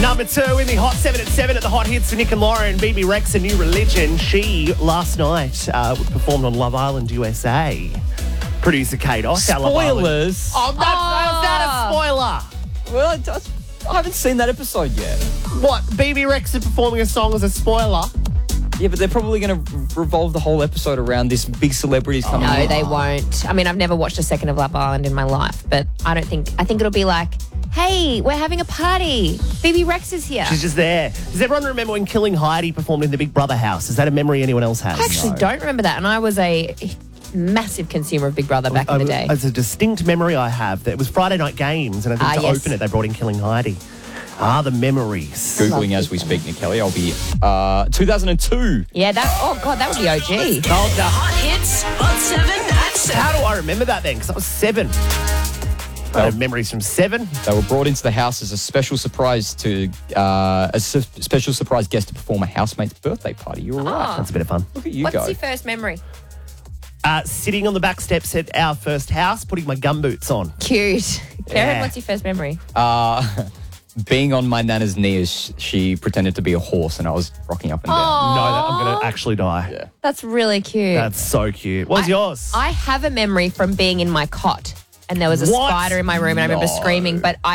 Number 2 in the Hot 7 at 7 at the Hot Hits for Nick and Lauren. BB Rex, A New Religion. She, last night, performed on Love Island USA. Producer Kate Oss. Spoilers. Oh, that's not a spoiler. Well, I haven't seen that episode yet. What? BB Rex is performing a song as a spoiler? Yeah, but they're probably going to revolve the whole episode around this big celebrities coming No, in. they won't. I mean, I've never watched a second of Love Island in my life, but I think it'll be like, hey, we're having a party. BB Rex is here. She's just there. Does everyone remember when Killing Heidi performed in the Big Brother house? Is that a memory anyone else has? I actually don't remember that, and I was a massive consumer of Big Brother back in the day. It's a distinct memory I have. That it was Friday night games, and I think to yes. open it, they brought in Killing Heidi. The memories. Googling as we speak, Nick Kelly. I'll be 2002. Yeah, that was the OG. Hot Hits, Hot 7 at 7. How do I remember that then? Because I was 7. I have memories from 7. They were brought into the house as a special surprise to special surprise guest to perform a housemate's birthday party. You're right. That's a bit of fun. Look at you What's go. your first memory? Sitting on the back steps at our first house, putting my gumboots on. Cute. Karen, Yeah. what's your first memory? Being on my nana's knee as she pretended to be a horse and I was rocking up and down. No, I'm going to actually die. Yeah. That's really cute. That's so cute. What's yours? I have a memory from being in my cot, and there was a What? spider in my room, and I remember No. screaming, but